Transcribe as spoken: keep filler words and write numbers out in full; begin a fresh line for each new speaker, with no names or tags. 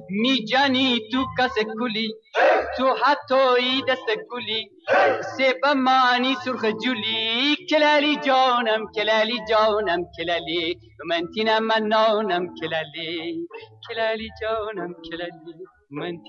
می جانی تو کس کلی تو حتی دست گلی سب مانی سرخ جلی کلالی جانم کلالی جانم کلالی من تینم من نانم کلالی کلالی جانم کلالی من